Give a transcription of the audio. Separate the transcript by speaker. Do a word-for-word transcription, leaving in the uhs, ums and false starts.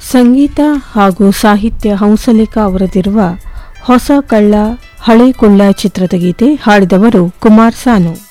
Speaker 1: ಸಂಗೀತ ಹಾಗೂ ಸಾಹಿತ್ಯ ಹಂಸಲೇಖ ಅವರದಿರುವ ಹೊಸ ಕಳ್ಳ ಹಳೆ ಕೊಳ್ಳ ಚಿತ್ರದ ಗೀತೆ ಹಾಡಿದವರು ಕುಮಾರ್ ಸಾನು.